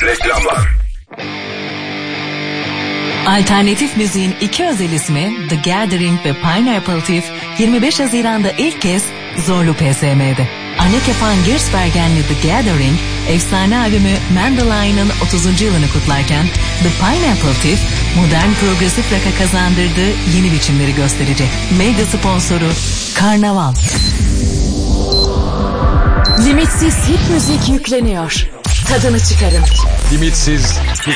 Reklamlar. Alternatif müziğin iki özel ismi The Gathering ve Pineapple Thief 25 Haziran'da ilk kez Zorlu PSM'de. Anneke van Giersbergen'li The Gathering, efsane albümü Mandeline'ın 30. yılını kutlarken The Pineapple Thief, modern progresif rock'a kazandırdığı yeni biçimleri gösterecek. Mega sponsoru Karnaval. Limitsiz hit müzik yükleniyor. Tadını çıkarın. Limitsiz